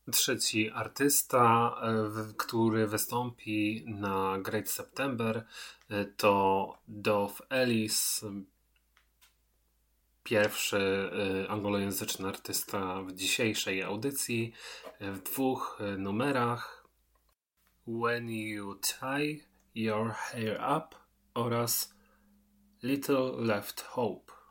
Trzeci artysta, który wystąpi na Great September, to Dove Ellis, pierwszy anglojęzyczny artysta w dzisiejszej audycji, w dwóch numerach: When You Tie Your Hair Up oraz Little Left Hope.